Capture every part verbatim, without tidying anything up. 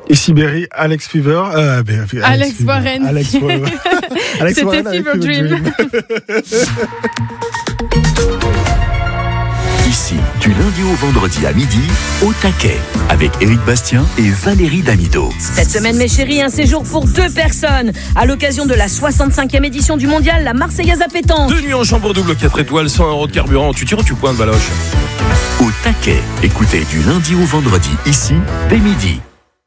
Ici Berry, Alex Fever. Euh, Alex, Alex Fever. Warren. Alex, Alex C'était Warren avec Fever Dream. Dream. Ici, du lundi au vendredi à midi, au taquet, avec Éric Bastien et Valérie Damido. Cette semaine, mes chéris, un séjour pour deux personnes. À l'occasion de la soixante-cinquième édition du mondial, la Marseillaise à pétanque. Deux nuits en chambre double, quatre étoiles, cent euros de carburant. Tu tires ou tu pointes, Baloche? Au taquet, écoutez du lundi au vendredi, ici, dès midi.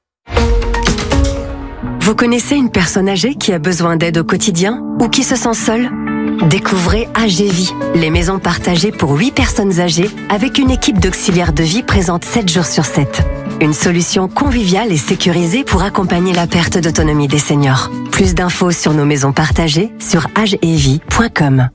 Vous connaissez une personne âgée qui a besoin d'aide au quotidien ou qui se sent seule? Découvrez A G Vie, les maisons partagées pour huit personnes âgées avec une équipe d'auxiliaires de vie présente sept jours sur sept. Une solution conviviale et sécurisée pour accompagner la perte d'autonomie des seniors. Plus d'infos sur nos maisons partagées sur agevie point com.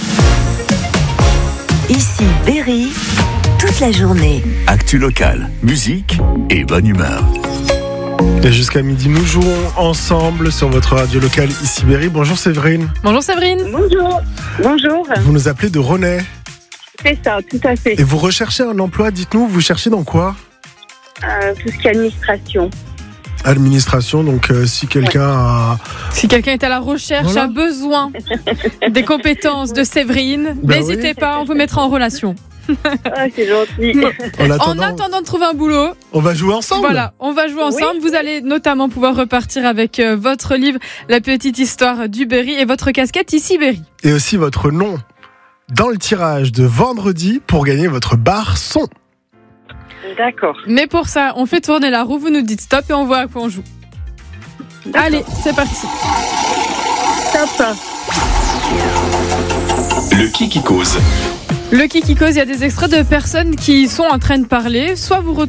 Ici Berry, toute la journée. Actu locale, musique et bonne humeur. Et jusqu'à midi, nous jouons ensemble sur votre radio locale ici Berry. Bonjour Séverine. Bonjour Séverine. Bonjour. Bonjour. Vous nous appelez de Rennais. C'est ça, tout à fait. Et vous recherchez un emploi, dites-nous, vous cherchez dans quoi? Euh, tout ce qui est administration. Administration, donc euh, si quelqu'un a... Si quelqu'un est à la recherche, Voilà. a besoin des compétences de Séverine, Ben n'hésitez oui. pas, on vous mettra en relation. Ah, c'est gentil. En En attendant, attendant de trouver un boulot, on va jouer ensemble. voilà, on va jouer ensemble. Vous allez notamment pouvoir repartir avec euh, votre livre, La petite histoire du Berry, et votre casquette ici Berry. Et aussi votre nom dans le tirage de vendredi pour gagner votre bar son. D'accord. Mais pour ça, on fait tourner la roue, vous nous dites stop et on voit à quoi on joue. D'accord. Allez, c'est parti. Top. Le qui qui cause. Le Kiki Cause, il y a des extraits de personnes qui sont en train de parler. Soit vous